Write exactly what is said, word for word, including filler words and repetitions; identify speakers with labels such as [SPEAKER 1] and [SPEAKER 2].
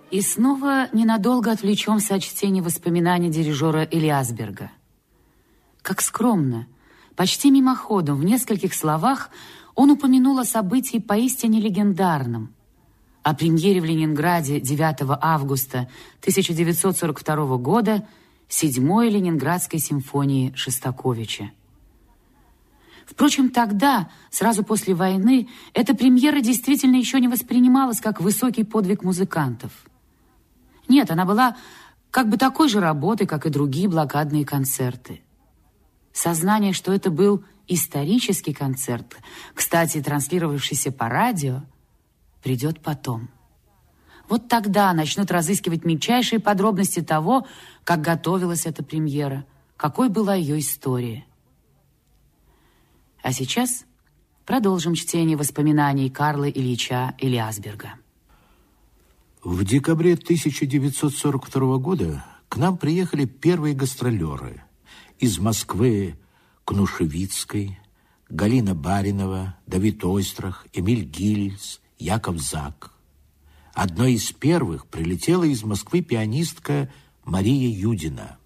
[SPEAKER 1] И снова ненадолго отвлечемся от чтения воспоминаний дирижера Элиасберга. Как скромно, почти мимоходом, в нескольких словах он упомянул о событии поистине легендарном, о премьере в Ленинграде девятого августа тысяча девятьсот сорок второго года седьмой Ленинградской симфонии Шостаковича. Впрочем, тогда, сразу после войны, эта премьера действительно еще не воспринималась как высокий подвиг музыкантов. Нет, она была как бы такой же работой, как и другие блокадные концерты. Сознание, что это был исторический концерт, кстати, транслировавшийся по радио, придет потом. Вот тогда начнут разыскивать мельчайшие подробности того, как готовилась эта премьера, какой была ее история. А сейчас продолжим чтение воспоминаний Карла Ильича Элиасберга.
[SPEAKER 2] В декабре тысяча девятьсот сорок второго года к нам приехали первые гастролеры. Из Москвы Кнушевицкой, Галина Баринова, Давид Ойстрах, Эмиль Гильц, Яков Зак. Одной из первых прилетела из Москвы пианистка Мария Юдина.